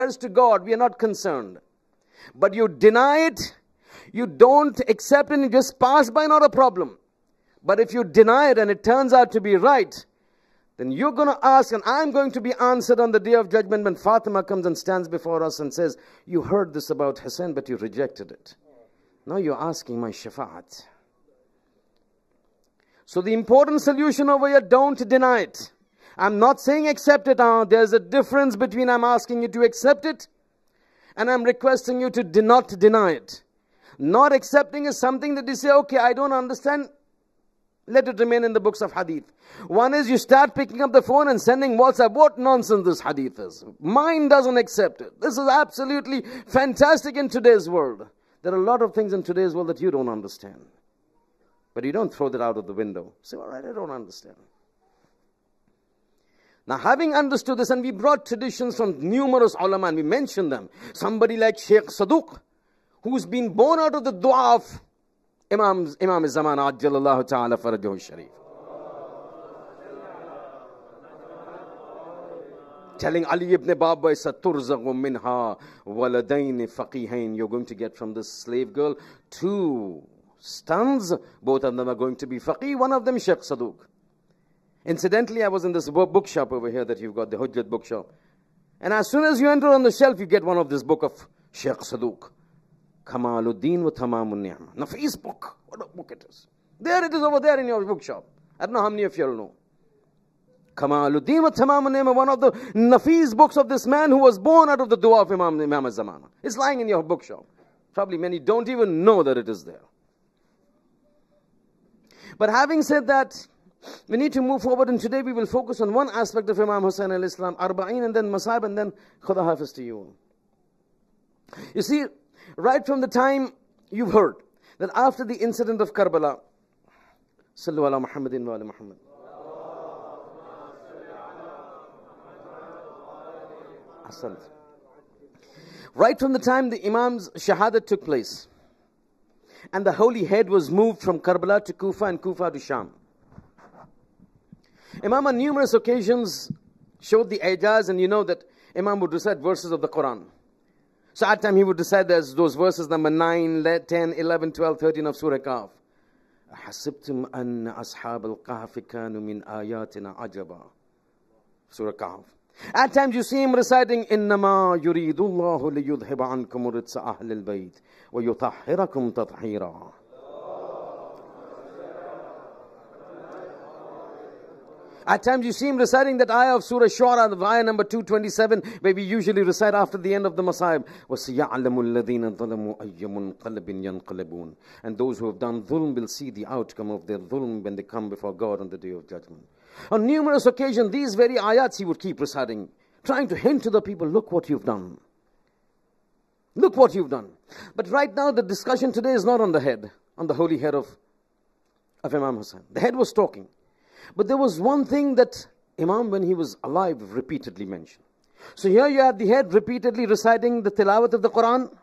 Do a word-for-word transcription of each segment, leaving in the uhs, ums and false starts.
to God, we are not concerned. But you deny it, you don't accept it, and you just pass by, not a problem. But if you deny it and it turns out to be right, then you're going to ask, and I'm going to be answered on the day of judgment when Fatima comes and stands before us and says, you heard this about Hussein, but you rejected it. Now you're asking my shafa'at. So the important solution over here, don't deny it. I'm not saying accept it. Uh, there's a difference between I'm asking you to accept it and I'm requesting you to de- not deny it. Not accepting is something that you say, okay, I don't understand. Let it remain in the books of hadith. One is you start picking up the phone and sending WhatsApp. What nonsense this hadith is. Mine doesn't accept it. This is absolutely fantastic in today's world. There are a lot of things in today's world that you don't understand. But you don't throw that out of the window. Say, all right, I don't understand. Now, having understood this, and we brought traditions from numerous ulama, and we mentioned them. Somebody like Shaykh Saduq, who's been born out of the dua of Imam, Imam Zaman, Ajjalallahu Ta'ala Farajahu Sharif. Telling Ali ibn Baba, Saturzagu minha waladain faqihain. You're going to get from this slave girl two sons. Both of them are going to be faqih. One of them Shaykh Saduq. Incidentally, I was in this bookshop over here that you've got, the Hujjat bookshop. And as soon as you enter on the shelf, you get one of this book of Shaykh Saduq. Kamaluddin wa Tamamun Ni'mah. Nafis book. What a book it is. There it is over there in your bookshop. I don't know how many of you all know. Kamaluddin wa Tamamun Ni'mah, one of the Nafis books of this man who was born out of the dua of Imam, Imam al-Zamana. It's lying in your bookshop. Probably many don't even know that it is there. But having said that, we need to move forward, and today we will focus on one aspect of Imam Hussain al-Islam, Arba'in, and then Masab, and then Khuda Hafiz to you. You see, right from the time you've heard that after the incident of Karbala, Sallu ala Muhammadin wa ala Muhammad. Right from the time the Imam's Shahadat took place, and the holy head was moved from Karbala to Kufa and Kufa to Sham. Imam on numerous occasions showed the ijaz, and you know that Imam would recite verses of the Quran. So at time he would recite those verses number nine, ten, eleven, twelve, thirteen of Surah Kahf. أَحَسِبْتُمْ أَنَّ أَصْحَابَ الْقَهْفِ كَانُوا مِنْ آيَاتِنَا عَجَبًا. Surah Kahf. At times you see him reciting, إِنَّمَا يُرِيدُ اللَّهُ لِيُذْهِبَ عَنْكُمُ رِجْسَ أَهْلِ الْبَيْتِ وَيُطَهِّرَكُمْ تَطْهِيرًا. At times you see him reciting that ayah of Surah Shu'ara, the ayah number two twenty-seven, where we usually recite after the end of the Masa'ib. وَسَيَعْلَمُ الَّذِينَ ظَلَمُوا أَيَّ مُنْقَلَبٍ يَنْقَلِبُونَ. And those who have done dhulm will see the outcome of their dhulm when they come before God on the day of judgment. On numerous occasions, these very ayats he would keep reciting, trying to hint to the people, look what you've done. Look what you've done. But right now the discussion today is not on the head, on the holy head of, of Imam Hussain. The head was talking. But there was one thing that Imam, when he was alive, repeatedly mentioned. So here you have the head repeatedly reciting the tilawat of the Quran.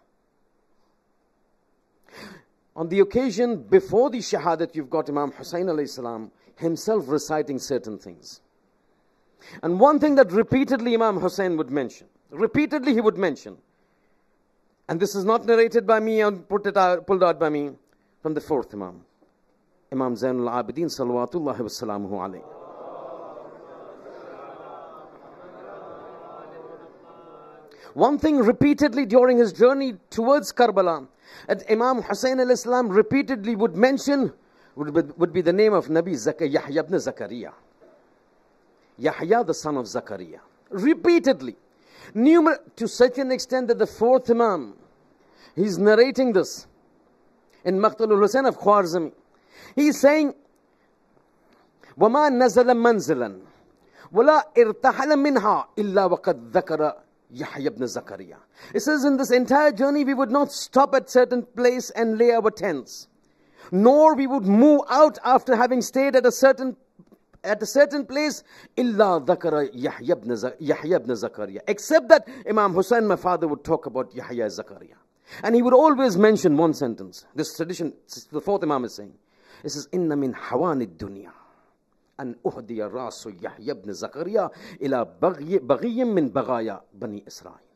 On the occasion before the shahadat, you've got Imam Hussain alayhi salam himself reciting certain things. And one thing that repeatedly Imam Hussain would mention, repeatedly he would mention, and this is not narrated by me and put it out, pulled out by me, from the fourth Imam, Imam Zainul Abidin salawatullahi wa salamuhu alayhi. One thing repeatedly during his journey towards Karbala, that Imam Hussain al-Islam repeatedly would mention, would be, would be the name of Nabi Zaka, Yahya ibn Zakaria. Yahya, the son of Zakaria. Repeatedly. Numer- to such an extent that the fourth Imam, he's narrating this in Maqtalul Hussain of Khwarizmi. He's saying, وَمَا نَزَلَ مَنْزِلًا وَلَا إِرْتَحَلَ مِنْهَا إِلَّا وَقَدْ ذَكَرَ Yahya ibn Zakaria. It says in this entire journey we would not stop at certain place and lay our tents, nor we would move out after having stayed at a certain at a certain place, إِلَّا ذَكَرَ Yahya ibn Yahya ibn Zakaria. Except that Imam Hussain, my father, would talk about Yahya Zakaria. And he would always mention one sentence. This tradition, the fourth Imam is saying, it says, إِنَّ مِنْ حَوَانِ الدُّنْيَا أَنْ أُهْدِيَ رَاسُ يَحْيَى بْنِ زَكَرِيَا إِلَى بَغِيٍّ مِّنْ بَغَايَا بَنِي إِسْرَائِيل.